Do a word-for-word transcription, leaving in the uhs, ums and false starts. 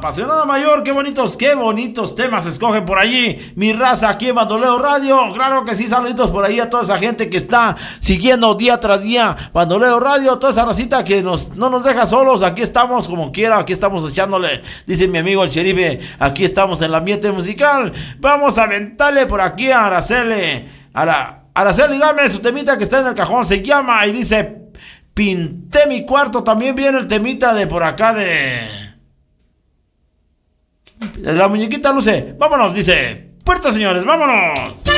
apasionada mayor, qué bonitos, qué bonitos temas escogen por allí. Mi raza aquí en Bandolero Radio. Claro que sí, saluditos por ahí a toda esa gente que está siguiendo día tras día Bandolero Radio, toda esa racita que nos, no nos deja solos. Aquí estamos como quiera, aquí estamos echándole, dice mi amigo el Cheribe, aquí estamos en el ambiente musical. Vamos a aventarle por aquí a Araceli. Ara, Araceli, dame su temita que está en el cajón, se llama y dice... Pinté mi cuarto. También viene el temita de por acá de... de la muñequita Luce. Vámonos, dice. Puerta, señores, vámonos.